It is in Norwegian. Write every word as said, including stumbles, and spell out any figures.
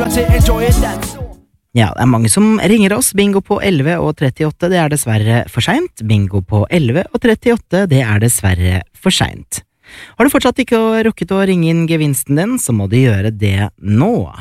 like to enjoy it, that's all. Ja, det er mange som ringer oss. Bingo på elleve og trettiåtte, det er dessverre for sent. Bingo på elleve og trettiåtte, det er dessverre for sent. Har du fortsatt ikke rukket å ringe inn gevinsten din, så må du gjøre det nå.